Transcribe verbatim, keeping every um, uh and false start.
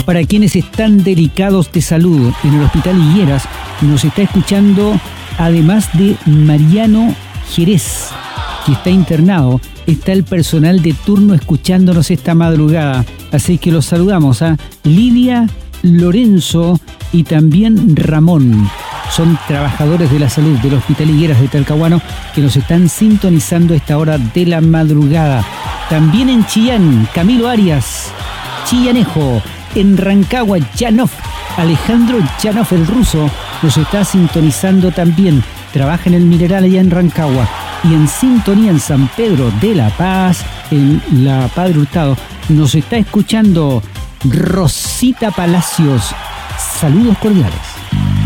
para quienes están delicados de salud. En el Hospital Higueras nos está escuchando, además de Mariano Jerez, que está internado, está el personal de turno escuchándonos esta madrugada. Así que los saludamos a Lidia, Lorenzo y también Ramón. Son trabajadores de la salud del Hospital Higueras de Talcahuano que nos están sintonizando a esta hora de la madrugada. También en Chillán, Camilo Arias, Chillanejo. En Rancagua, Janov, Alejandro Janov el ruso, nos está sintonizando también. Trabaja en el Mineral allá en Rancagua. Y en sintonía en San Pedro de la Paz, en la Padre Hurtado, nos está escuchando Rosita Palacios. Saludos cordiales.